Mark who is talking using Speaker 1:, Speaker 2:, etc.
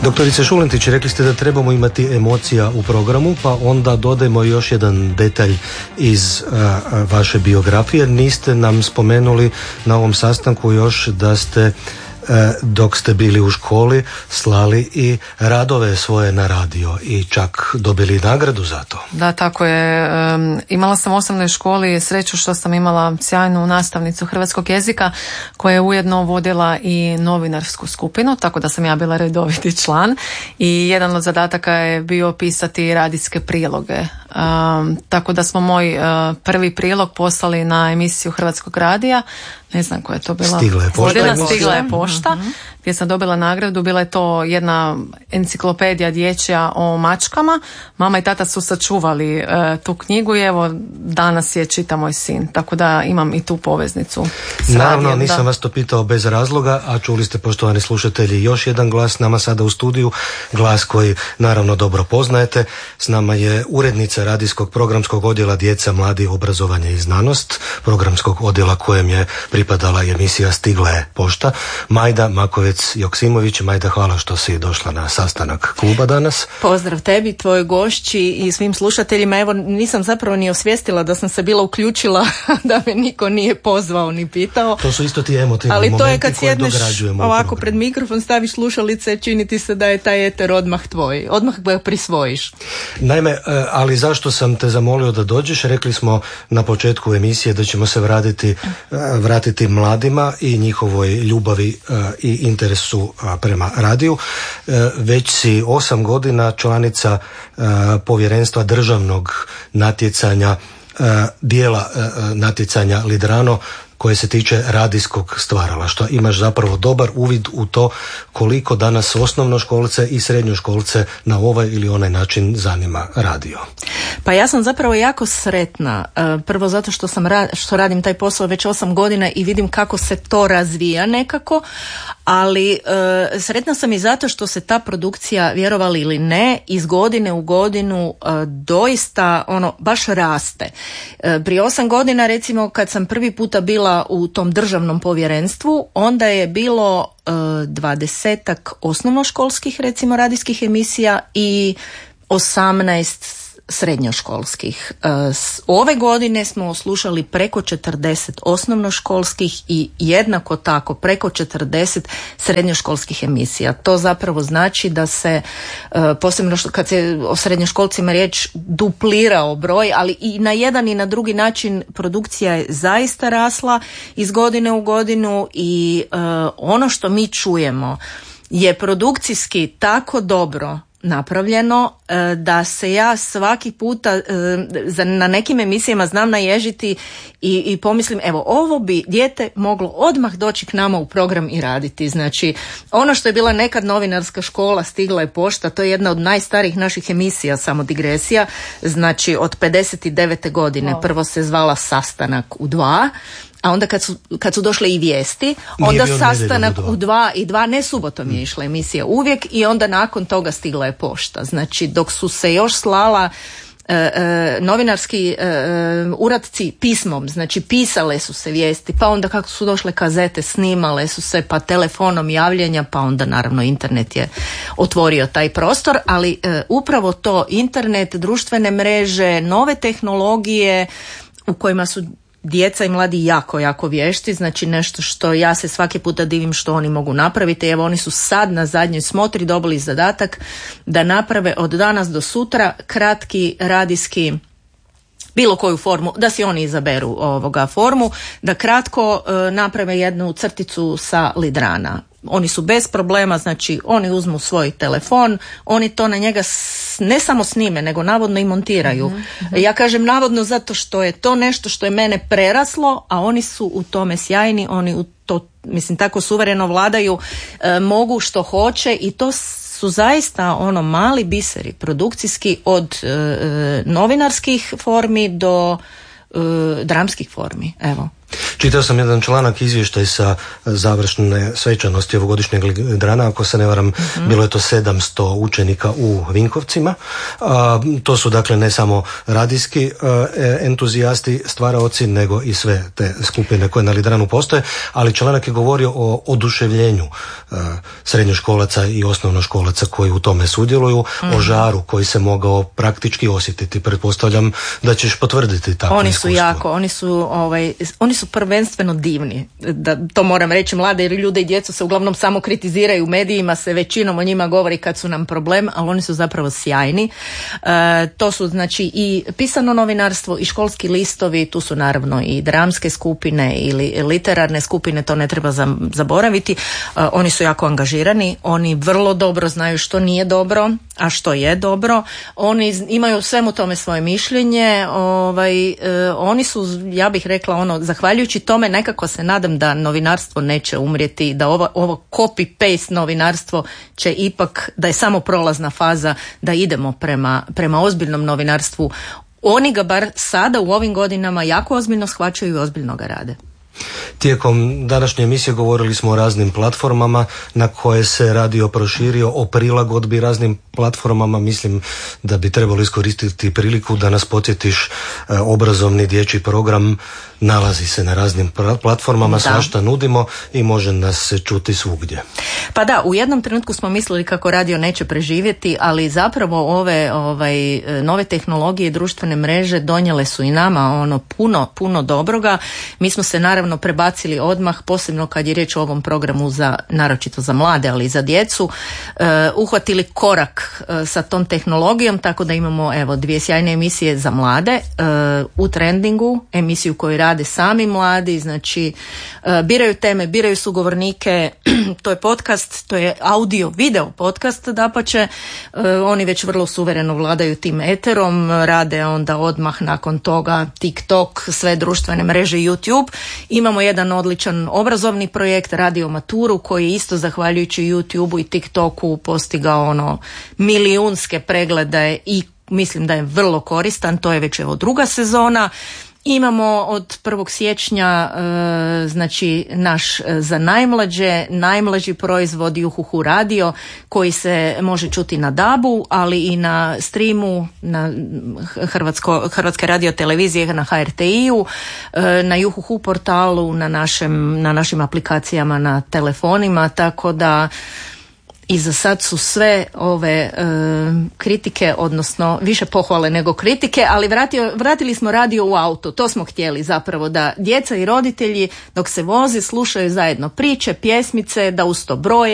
Speaker 1: Doktorice Šulentić, rekli ste da trebamo imati emocija u programu, pa onda dodajmo još jedan detalj iz vaše biografije. Niste nam spomenuli na ovom sastanku još da ste dok ste bili u školi slali i radove svoje na radio i čak dobili nagradu za to.
Speaker 2: Da, tako je. Imala sam u osnovnoj školi sreću što sam imala sjajnu nastavnicu hrvatskog jezika koja je ujedno vodila i novinarsku skupinu, tako da sam ja bila redoviti član i jedan od zadataka je bio pisati radijske priloge. Tako da smo moj prvi prilog poslali na emisiju Hrvatskog radija, ne znam koja je to bila Stigla je pošta, gdje sam dobila nagradu. Bila je to jedna enciklopedija dječja o mačkama. Mama i tata su sačuvali tu knjigu i evo danas je čita moj sin, tako da imam i tu poveznicu.
Speaker 1: Naravno, nisam vas to pitao bez razloga, a čuli ste, poštovani slušatelji, još jedan glas nama sada u studiju, glas koji naravno dobro poznajete. S nama je urednica radijskog programskog odjela Djeca, mladi, obrazovanje i znanost, programskog odjela kojem je pripadala emisija Stigla je pošta, Majda Makovec-Joksimović. Majda, hvala što si došla na sastanak kluba danas.
Speaker 3: Pozdrav tebi, tvojoj gošći i svim slušateljima. Evo, nisam zapravo ni osvijestila da sam se bila uključila, da me niko nije pozvao ni pitao.
Speaker 1: To su isto ti emotivni momenti koje dograđujemo. Ali to je kad sjedneš
Speaker 3: ovako pred mikrofon, staviš slušalice, čini ti se da je taj eter odmah tvoj. Odmah ga prisvojiš.
Speaker 1: Naime, ali zašto sam te zamolio da dođeš? Rekli smo na početku emisije da ćemo se vratiti mladima i njihovoj ljubavi i interesu prema radiju. Već si 8 godina članica povjerenstva državnog natjecanja, dijela natjecanja Lidrano koje se tiče radijskog stvaralaštva. Imaš zapravo dobar uvid u to koliko danas osnovnoškolce i srednjoškolce na ovaj ili onaj način zanima radio.
Speaker 3: Pa ja sam zapravo jako sretna. Prvo zato što radim taj posao već 8 godina i vidim kako se to razvija nekako, ali sretna sam i zato što se ta produkcija, vjerovali ili ne, iz godine u godinu doista baš raste. Prije 8 godina recimo kad sam prvi puta bila u tom državnom povjerenstvu, onda je bilo 20-ak osnovnoškolskih recimo radijskih emisija i 18 srednjoškolskih. Ove godine smo slušali preko 40 osnovnoškolskih i jednako tako preko 40 srednjoškolskih emisija. To zapravo znači da se, posebno kad se o srednjoškolcima riječ, duplirao broj, ali i na jedan i na drugi način produkcija je zaista rasla iz godine u godinu i ono što mi čujemo je produkcijski tako dobro napravljeno da se ja svaki puta na nekim emisijama znam naježiti i pomislim, evo, ovo bi dijete moglo odmah doći k nama u program i raditi. Znači, ono što je bila nekad novinarska škola, Stigla je pošta, to je jedna od najstarijih naših emisija, samo digresija, znači od 59. godine. Wow. Prvo se zvala Sastanak u 2, a onda kad su došle i vijesti, onda Sastanak u 2 i 2, ne, subotom je išla emisija uvijek i onda nakon toga Stigla je pošta. Znači, dok su se još slala novinarski uradci pismom, znači pisale su se vijesti, pa onda kako su došle kazete, snimale su se, pa telefonom javljanja, pa onda naravno internet je otvorio taj prostor, ali upravo to, internet, društvene mreže, nove tehnologije u kojima su djeca i mladi jako, jako vješti, znači nešto što ja se svaki puta divim što oni mogu napraviti. Evo, oni su sad na zadnjoj smotri dobili zadatak da naprave od danas do sutra kratki radijski, bilo koju formu, da si oni izaberu formu, da kratko naprave jednu crticu sa Lidrana. Oni su bez problema, znači oni uzmu svoj telefon, oni to na njega ne samo snime, nego navodno i montiraju. Mm-hmm. Ja kažem navodno zato što je to nešto što je mene preraslo, a oni su u tome sjajni, oni u to, mislim, tako suvereno vladaju, mogu što hoće i to su zaista mali biseri produkcijski od novinarskih formi do dramskih formi, evo.
Speaker 1: Čitao sam jedan članak, izvještaj sa završne svečanosti ovogodišnjeg Ledrana, ako se ne varam, bilo je to 700 učenika u Vinkovcima. To su dakle ne samo radijski entuzijasti, stvaraoci, nego i sve te skupine koje na Ledranu postoje, ali članak je govorio o oduševljenju srednjoškolaca i osnovnoškolaca koji u tome sudjeluju, o žaru koji se mogao praktički osjetiti. Pretpostavljam da ćeš potvrditi takvo iskustvo.
Speaker 3: Oni su prvenstveno divni, da to moram reći. Mlade ljude i djecu se uglavnom samo kritiziraju u medijima, se većinom o njima govori kad su nam problem, ali oni su zapravo sjajni. To su znači i pisano novinarstvo i školski listovi, tu su naravno i dramske skupine ili literarne skupine, to ne treba zaboraviti. Oni su jako angažirani, oni vrlo dobro znaju što nije dobro, a što je dobro. Oni imaju svemu tome svoje mišljenje. Oni su, ja bih rekla, zahvaljujući tome nekako se nadam da novinarstvo neće umrijeti, da ovo copy-paste novinarstvo će ipak, da je samo prolazna faza, da idemo prema ozbiljnom novinarstvu. Oni ga bar sada u ovim godinama jako ozbiljno shvaćaju i ozbiljno ga rade.
Speaker 1: Tijekom današnje emisije govorili smo o raznim platformama na koje se radio proširio, o prilagodbi raznim platformama. Mislim da bi trebalo iskoristiti priliku da nas podsjetiš, obrazovni dječji program nalazi se na raznim platformama, svašta nudimo i može nas se čuti svugdje.
Speaker 3: Pa da, u jednom trenutku smo mislili kako radio neće preživjeti, ali zapravo ove nove tehnologije i društvene mreže donijele su i nama puno dobroga. Mi smo se naravno prebacili odmah, posebno kad je riječ o ovom programu naročito za mlade, ali i za djecu, uhvatili korak sa tom tehnologijom, tako da imamo 2 sjajne emisije za mlade u Trendingu, emisiju koju rade sami mladi, znači biraju teme, biraju sugovornike. To je podcast, to je audio video podcast, dapače. Oni već vrlo suvereno vladaju tim eterom, rade onda odmah nakon toga TikTok, sve društvene mreže, YouTube. Imamo jedan odličan obrazovni projekt, Radio Maturu, koji isto zahvaljujući YouTubeu i TikToku postigao milijunske preglede i mislim da je vrlo koristan. To je već druga sezona. Imamo od 1. siječnja znači naš za najmlađi proizvod Juhuhu Radio, koji se može čuti na DAB-u, ali i na streamu na Hrvatske radiotelevizije, na HRTI-u, na Juhuhu portalu, na našim aplikacijama na telefonima, tako da i za sad su sve ove kritike, odnosno više pohvale nego kritike, ali vratili smo radio u auto. To smo htjeli zapravo, da djeca i roditelji dok se voze slušaju zajedno priče, pjesmice, da uz to broje